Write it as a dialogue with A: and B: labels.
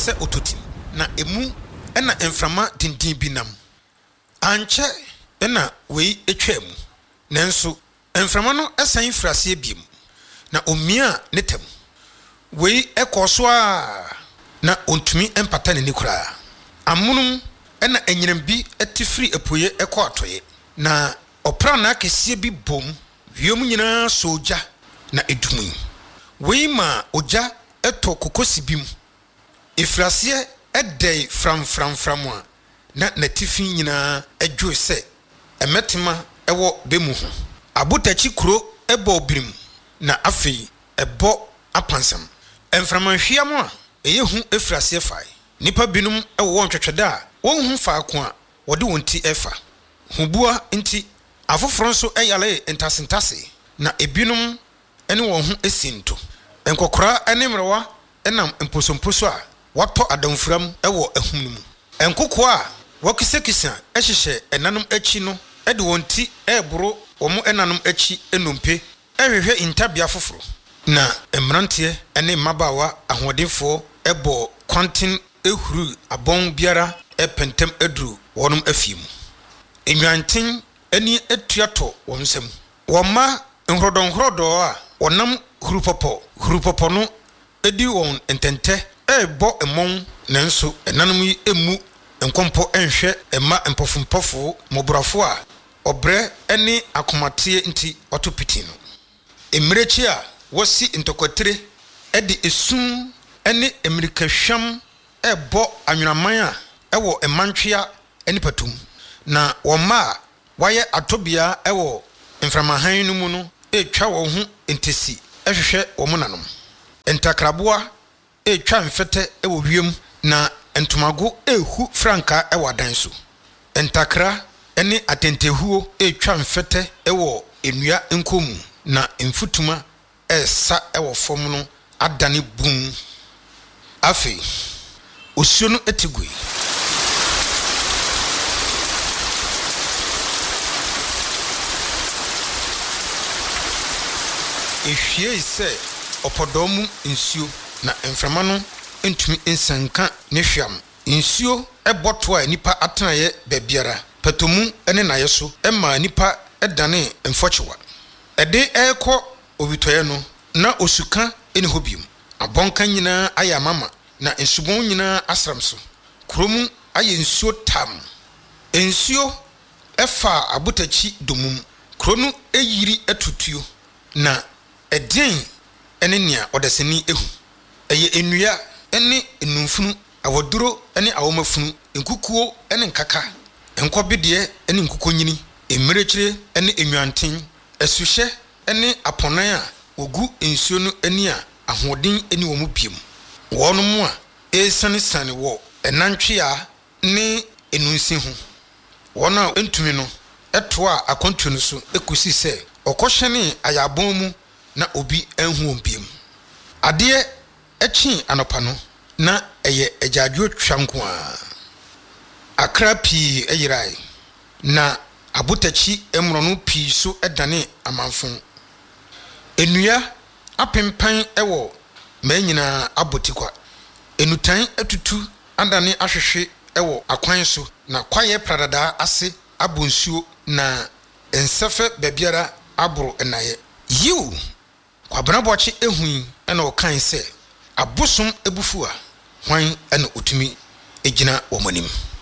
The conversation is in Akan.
A: se ototim na emu ena emframa dindin binam anche ena wei etwam nanso emframa no esan frase biem na omia netam wei ekoso a na ontumi empata ne nikura amunum ena enyinam bi etifri epoye ekọ atoye na opra na kese bi bom wiem nyina soja na edumi wei ma oja eto kokosi bim ifrase edai fram a na natifi nyina edwo se emetima ewo bemu ho abutachi kuro ebo birim na afei ebo apansam emframanhwia mo a eyehu efrase fai nipa binum ewo ntwetweda a wonhu faako a wode wonti efa hubua nti afoforo nso eyale entasentase na ebinum ene won hu esinto enkokora ene mrewa enam emposomposo a wato adamfuram ewo ehum mu enkoko a wakisekisa ehhehye enanum achi no ede wonti eboro omo enanum achi enompe ehwehwe intabia foforo na emrante ene mabawa ahodenfo ebo kwantin ehuru abon biara epentem edru wonum afiem enwantin eni etuato wonsam woma nhrodonhrodo a wonam hurupopo no edi won entente ebo emon nanso enanum yi emu enkompo enhwe ema empofumpofo mobrafo a obre ene akomate nti otopiti no emrechi a wosi ntokotre edi esum ene emirikahwam ebo anwuraman a ewo emantwea eni patum na woma waye atobia ewo mframahan no mu no etwa wo ho entesi ehwehwe wo munanom entakraboa etwa mfete ewo wiem na entomago ehu franka ewo adanso entakra ene atentehuo etwa mfete ewo enua enkomu na mfutuma esa ewo fom no adane bum afi osuo no etigui ehwie se opodomu nsuo na emframa no entumi ensanka ne hwam nsuo eboto a nipa atenaye babiara patomu ene naye so ema nipa edane emfochewa ede ekọ obitoye no na osuka ene hobium abonka nyina aya mama na ensubon nyina asramso kromu aye nsuo tam ensuo efa abutachi domum kronu eyiri etutuo na edin ene nia odaseni ehu eye enua ene enumfunu awoduro ene awomafunu enkukuo ene nkaka enkobede ene nkukonyini emerechire ene enwanten esuhye ene aponan a ogu ensuo no ani a ahoden ene wo mu biem wono mu a esane wo enantwe a ne enunsi ho wono a entumi no eto a akontu no so ekusi se okohye ayabon mu na obi enhu ompiem ade echi anopa no na eye ejadwo twanko a akrapi eyirai na abutachi emrono pi so edane amanfon enua apempan ewo manyina abotikwa enutan atutu adane ahwehwe ewo akwan so na kwaye pradada ase abonsuo na ensefe babiara abro enaye yiu kwabrabọchi ehui ena okan se abosom ebufu a hwan ena otumi egina womanim